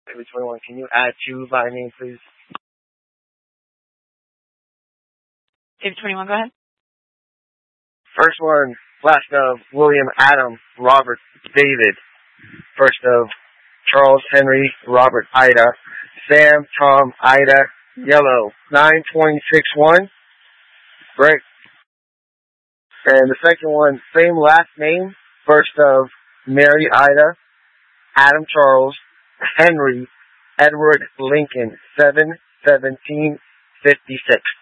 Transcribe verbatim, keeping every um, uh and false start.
Baby twenty-one, can you add two by name, please? Baby twenty-one, go ahead. First one, last of William Adam Robert David. First of Charles Henry Robert Ida. Sam Tom Ida Yellow. nine twenty-six one. Great. And the second one, same last name. First of Mary Ida, Adam Charles, Henry, Edward Lincoln. seven seventeen fifty-six.